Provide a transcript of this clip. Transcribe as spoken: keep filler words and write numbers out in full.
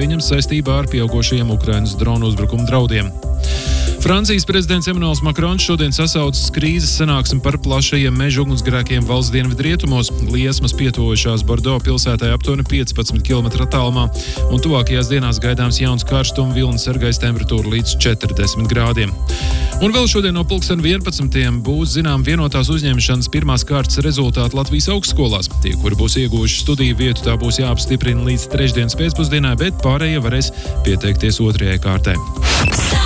pieņemts saistībā ar pieaugošajiem Ukrainas dronu uzbrukumu draudiem. Francijas prezidents Emmanuels Macrons šodien sasaucis krīzes sanāksmi par plašajiem meža ugunsgrēkiem valsts dienvidrietumos. Liesmas pietuvojušās Bordeaux pilsētai aptuveni piecpadsmit kilometru attālumā, un tuvākajās dienās gaidāms jauns karstuma vilnis ar gaisa temperatūru līdz četrdesmit grādiem. Un vēl šodien no pulksten vienpadsmitiem būs zinām vienotās uzņemšanas pirmās kārtas rezultāti Latvijas augstskolās. Tie, kuri būs ieguvuši studiju vietu, tā būs jāapstiprina līdz trešdienas pēcpusdienā, bet pārējie varēs pieteikties otrajai kārtai.